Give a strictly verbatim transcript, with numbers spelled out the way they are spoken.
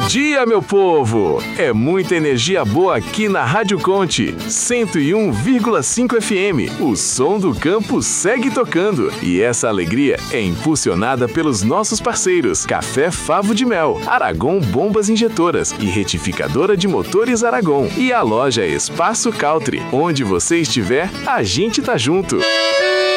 dia, meu povo! É muita energia boa aqui na Rádio Conte, cento e um vírgula cinco F M. O som do campo segue tocando e essa alegria é impulsionada pelos nossos parceiros Café Favo de Mel, Aragon Bombas Injetoras e Retificadora de Motores Aragon e a loja Espaço Country. Onde você estiver, a gente tá junto.